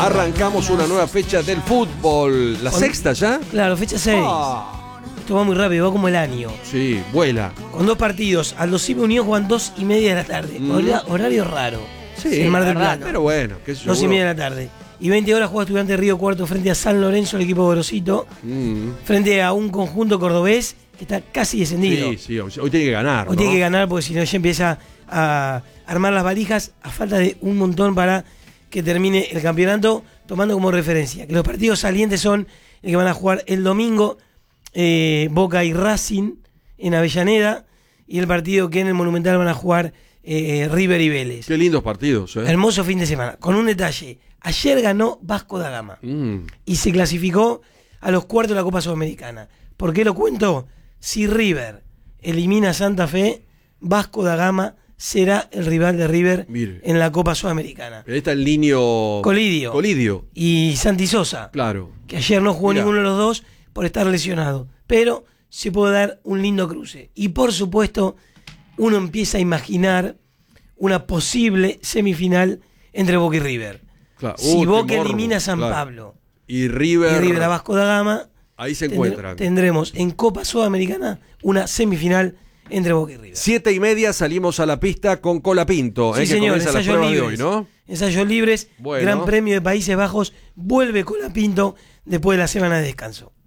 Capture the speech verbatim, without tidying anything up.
Arrancamos una nueva fecha del fútbol. ¿La Con- sexta ya? Claro, fecha seis. Ah, Esto va muy rápido, va como el año. sí, vuela. Con dos partidos. Aldo Civi Unión juegan dos y media de la tarde. Mm. Hora- horario raro. Sí, en Mar del verdad, Plata. pero bueno, qué sé yo. Dos y uno- media de la tarde. Y veinte horas juega Estudiante de Río Cuarto frente a San Lorenzo, el equipo Gorosito. Mm. Frente a un conjunto cordobés que está casi descendido. Sí, sí, hoy, hoy tiene que ganar. Hoy ¿no? tiene que ganar porque si no ya empieza a armar las valijas a falta de un montón para que termine el campeonato, tomando como referencia que los partidos salientes son el que van a jugar el domingo, eh, Boca y Racing en Avellaneda, y el partido que en el Monumental van a jugar eh, River y Vélez. Qué lindos partidos, ¿eh? Hermoso fin de semana. Con un detalle, ayer ganó Vasco da Gama Mm. y se clasificó a los cuartos de la Copa Sudamericana. ¿Por qué lo cuento? Si River elimina a Santa Fe, Vasco da Gama será el rival de River Mire. en la Copa Sudamericana. Ahí está el niño... Colidio. Colidio, Y Santi Sosa, claro. que ayer no jugó Mirá. ninguno de los dos por estar lesionado. Pero se puede dar un lindo cruce. Y por supuesto, uno empieza a imaginar una posible semifinal entre Boca y River. Claro. Si Uy, qué Boca morbo, elimina a San claro. Pablo Y River... y River a Vasco da Gama, Ahí se tendré- encuentran. tendremos en Copa Sudamericana una semifinal entre Boca y River. Siete y media salimos a la pista con Colapinto, Sí, eh, que señor, comienza la ensayos prueba de libres. hoy, ¿no? Ensayos libres, Bueno. Gran Premio de Países Bajos, vuelve Colapinto después de la semana de descanso.